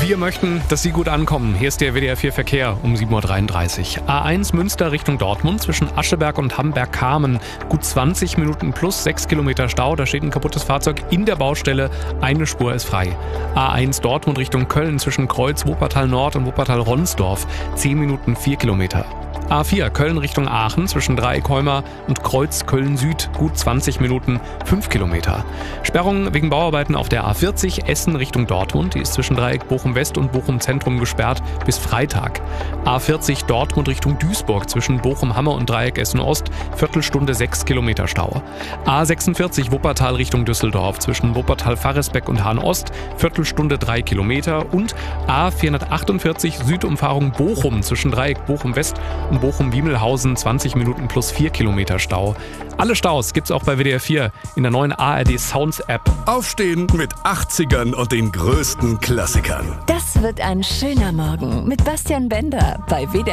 Wir möchten, dass Sie gut ankommen. Hier ist der WDR 4 Verkehr um 7.33 Uhr. A1 Münster Richtung Dortmund zwischen Ascheberg und Hamberg-Kamen. Gut 20 Minuten plus 6 Kilometer Stau. Da steht ein kaputtes Fahrzeug in der Baustelle. Eine Spur ist frei. A1 Dortmund Richtung Köln zwischen Kreuz Wuppertal Nord und Wuppertal-Ronsdorf. 10 Minuten 4 Kilometer. A4 Köln Richtung Aachen zwischen Dreieck-Heuma und Kreuz Köln-Süd gut 20 Minuten, 5 Kilometer. Sperrungen wegen Bauarbeiten auf der A40 Essen Richtung Dortmund. Die ist zwischen Dreieck Bochum-West und Bochum-Zentrum gesperrt bis Freitag. A40 Dortmund Richtung Duisburg zwischen Bochum-Hammer und Dreieck Essen-Ost. Viertelstunde 6 Kilometer Stau. A46 Wuppertal Richtung Düsseldorf zwischen Wuppertal-Farresbeck und Hahn-Ost. Viertelstunde 3 Kilometer. Und A448 Südumfahrung Bochum zwischen Dreieck Bochum-West und Bochum-Wiemelhausen 20 Minuten plus 4 Kilometer Stau. Alle Staus gibt's auch bei WDR 4 in der neuen ARD Sounds App. Aufstehen mit 80ern und den größten Klassikern. Das wird ein schöner Morgen mit Bastian Bender bei WDR